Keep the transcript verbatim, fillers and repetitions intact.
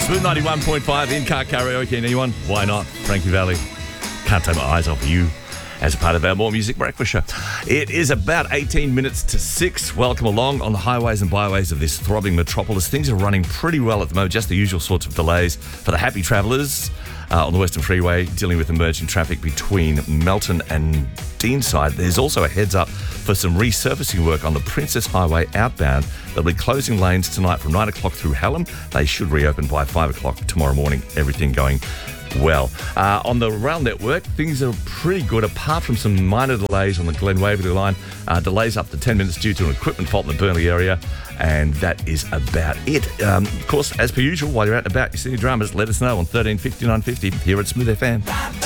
Smooth ninety-one point five in-car karaoke. Anyone? Why not? Frankie Valli. Can't take my eyes off of you as a part of our More Music Breakfast show. It is about eighteen minutes to six. Welcome along on the highways and byways of this throbbing metropolis. Things are running pretty well at the moment, just the usual sorts of delays for the happy travellers uh, on the Western Freeway, dealing with emerging traffic between Melton and Deanside. There's also a heads up for some resurfacing work on the Princess Highway outbound. They'll be closing lanes tonight from nine o'clock through Hallam. They should reopen by five o'clock tomorrow morning. Everything going well. Uh, on the rail network, things are pretty good, apart from some minor delays on the Glen Waverley line. Uh, delays up to ten minutes due to an equipment fault in the Burnley area. And that is about it. Um, of course, as per usual, while you're out and about, you see any dramas, let us know on thirteen fifty-nine fifty here at Smooth F M.